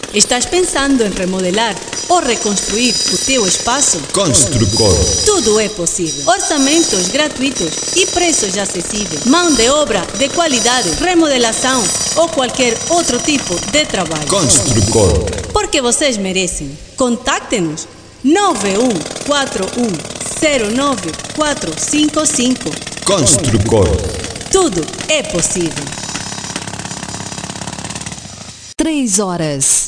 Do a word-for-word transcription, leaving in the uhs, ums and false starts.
Estás pensando em remodelar ou reconstruir o teu espaço? Construcor. Tudo é possível. Orçamentos gratuitos e preços acessíveis. Mão de obra de qualidade, remodelação ou qualquer outro tipo de trabalho. Construcor. Porque vocês merecem. Contacte-nos nove um quatro um zero nove quatro cinco cinco. Construcor. Tudo é possível. Três horas